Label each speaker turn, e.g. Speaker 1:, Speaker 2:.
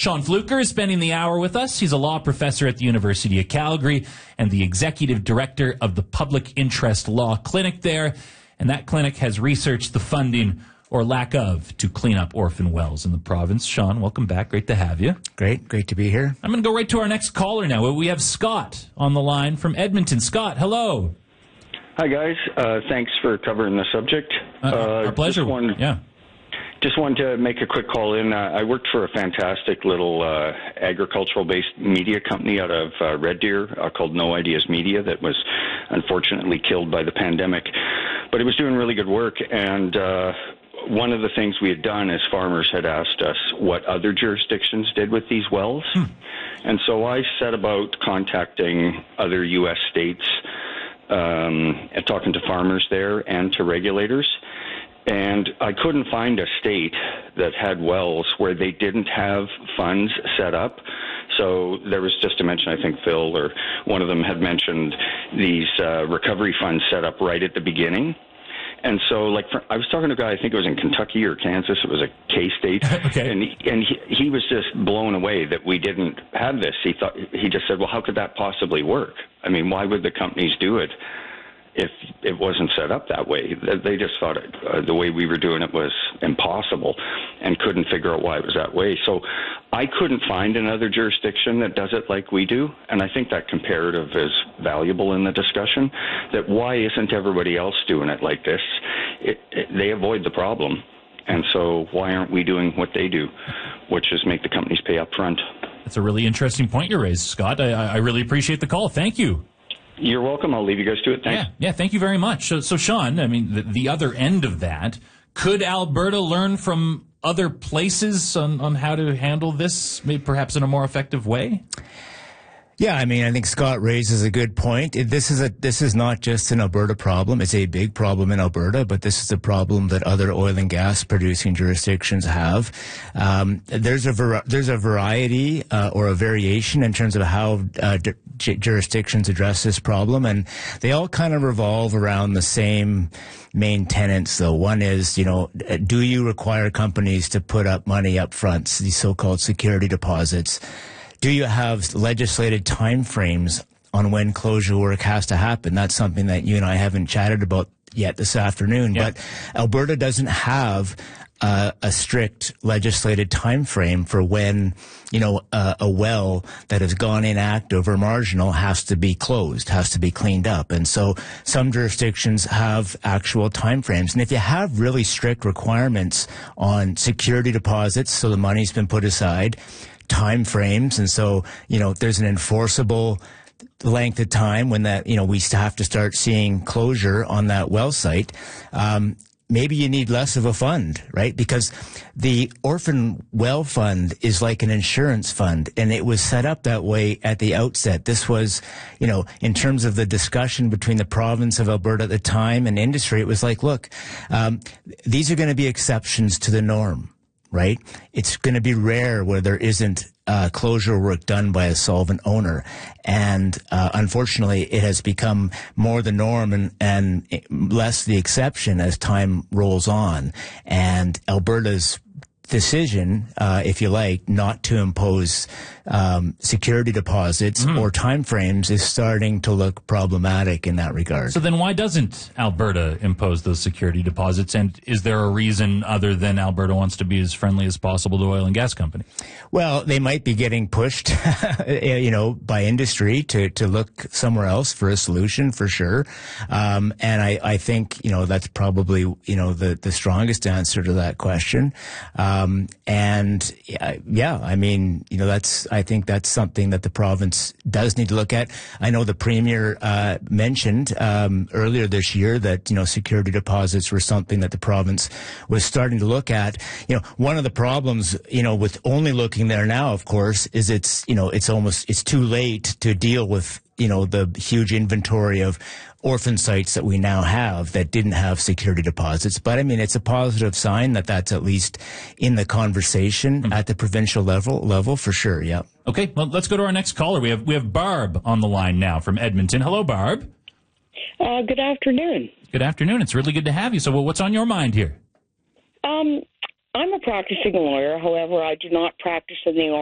Speaker 1: Sean Fluker is spending the hour with us. He's a law professor at the University of Calgary and the executive director of the Public Interest Law Clinic there. And that clinic has researched the funding or lack of to clean up orphan wells in the province. Sean, welcome back. Great to have you.
Speaker 2: Great to be here.
Speaker 1: I'm going to go right to our next caller now. We have Scott on the line from Edmonton. Scott, hello.
Speaker 3: Hi, guys. Thanks for covering the subject.
Speaker 1: Our pleasure.
Speaker 3: Just wanted to make a quick call in. I worked for a fantastic little agricultural-based media company out of Red Deer called No Ideas Media that was unfortunately killed by the pandemic. But it was doing really good work, and one of the things we had done is farmers had asked us what other jurisdictions did with these wells. And so I set about contacting other U.S. states and talking to farmers there and to regulators. And I couldn't find a state that had wells where they didn't have funds set up. So there was, just to mention, I think Phil or one of them had mentioned these recovery funds set up right at the beginning. And so, I was talking to a guy, I think it was in Kentucky or Kansas, it was a K-State,
Speaker 1: okay.
Speaker 3: and he was just blown away that we didn't have this. He just said, well, how could that possibly work? I mean, why would the companies do it if it wasn't set up that way? They just thought the way we were doing it was impossible and couldn't figure out why it was that way. So I couldn't find another jurisdiction that does it like we do, and I think that comparative is valuable in the discussion, that why isn't everybody else doing it like this? They avoid the problem, and so why aren't we doing what they do, which is make the companies pay up front?
Speaker 1: That's a really interesting point you raised, Scott. I really appreciate the call. Thank you.
Speaker 3: You're welcome. I'll leave you guys to it. Thanks.
Speaker 1: Yeah, thank you very much. So Sean, I mean, the other end of that, could Alberta learn from other places on how to handle this, maybe perhaps in a more effective way?
Speaker 2: Yeah, I mean, I think Scott raises a good point. This is not just an Alberta problem. It's a big problem in Alberta, but this is a problem that other oil and gas producing jurisdictions have. There's a variety or a variation in terms of how jurisdictions address this problem, and they all kind of revolve around the same main tenets, though. One is, do you require companies to put up money up front, these so-called security deposits? Do you have legislated timeframes on when closure work has to happen? That's something that you and I haven't chatted about yet this afternoon.
Speaker 1: Yeah.
Speaker 2: But Alberta doesn't have a strict legislated time frame for when, a well that has gone inactive or marginal has to be closed, has to be cleaned up. And so some jurisdictions have actual time frames. And if you have really strict requirements on security deposits, so the money's been put aside, time frames, and so, there's an enforceable length of time when that, we have to start seeing closure on that well site, maybe you need less of a fund, right? Because the Orphan Well Fund is like an insurance fund, and it was set up that way at the outset. This was, in terms of the discussion between the province of Alberta at the time and industry, it was like, look, these are going to be exceptions to the norm. Right? It's going to be rare where there isn't closure work done by a solvent owner. And unfortunately, it has become more the norm and less the exception as time rolls on. And Alberta's decision, if you like, not to impose security deposits or timeframes is starting to look problematic in that regard.
Speaker 1: So then why doesn't Alberta impose those security deposits? And is there a reason other than Alberta wants to be as friendly as possible to oil and gas companies?
Speaker 2: Well, they might be getting pushed, by industry to look somewhere else for a solution, for sure. And I think, that's probably, the strongest answer to that question. I think that's something that the province does need to look at. I know the Premier mentioned earlier this year that, security deposits were something that the province was starting to look at. One of the problems, with only looking there now, of course, is it's too late to deal with, the huge inventory of orphan sites that we now have that didn't have security deposits. But I mean, it's a positive sign that that's at least in the conversation at the provincial level for sure. Yeah.
Speaker 1: Okay. Well, let's go to our next caller. We have Barb on the line now from Edmonton. Hello, Barb.
Speaker 4: Good afternoon.
Speaker 1: Good afternoon. It's really good to have you. So what's on your mind here?
Speaker 4: I'm a practicing lawyer. However, I do not practice in the